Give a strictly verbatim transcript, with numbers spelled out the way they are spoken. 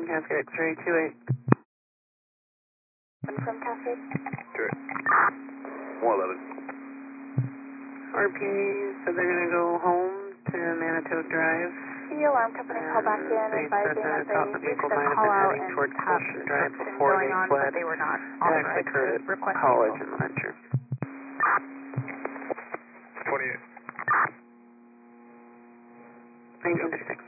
Cascade X-ray two eight. From Cascade? Sure. one eleven. R P said they're going to go home to Manitowoc Drive. The alarm company called back in advising that they reached their call out and have construction going on, but they were not authorized to request college in Leventure. twenty-eight. nineteen to six.